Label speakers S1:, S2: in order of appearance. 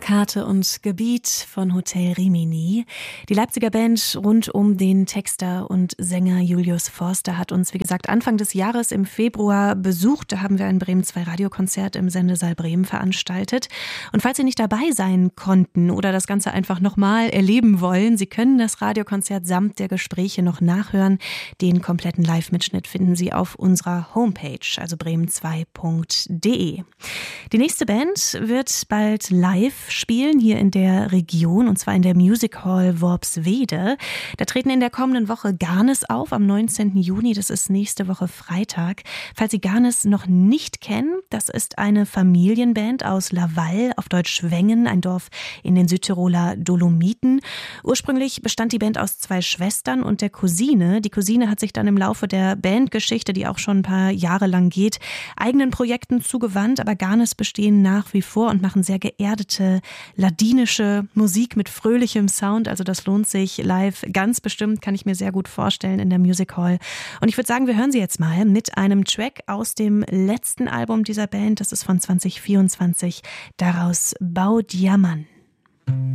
S1: Karte und Gebiet von Hotel Rimini. Die Leipziger Band rund um den Texter und Sänger Julius Forster hat uns, wie gesagt, Anfang des Jahres im Februar besucht. Da haben wir ein Bremen 2 Radiokonzert im Sendesaal Bremen veranstaltet. Und falls Sie nicht dabei sein konnten oder das Ganze einfach nochmal erleben wollen, Sie können das Radiokonzert samt der Gespräche noch nachhören. Den kompletten Live-Mitschnitt finden Sie auf unserer Homepage, also bremen2.de. Die nächste Band wird bald live spielen hier in der Region, und zwar in der Music Hall Worpswede. Da treten in der kommenden Woche Garnes auf, am 19. Juni, das ist nächste Woche Freitag. Falls Sie Garnes noch nicht kennen, das ist eine Familienband aus Laval, auf Deutsch Wengen, ein Dorf in den Südtiroler Dolomiten. Ursprünglich bestand die Band aus 2 Schwestern und der Cousine. Die Cousine hat sich dann im Laufe der Bandgeschichte, die auch schon ein paar Jahre lang geht, eigenen Projekten zugewandt, aber Garnes bestehen nach wie vor und machen sehr geerdete, ladinische Musik mit fröhlichem Sound. Also das lohnt sich live ganz bestimmt, kann ich mir sehr gut vorstellen in der Music Hall. Und ich würde sagen, wir hören sie jetzt mal mit einem Track aus dem letzten Album dieser Band. Das ist von 2024. Daraus Bau Diamant.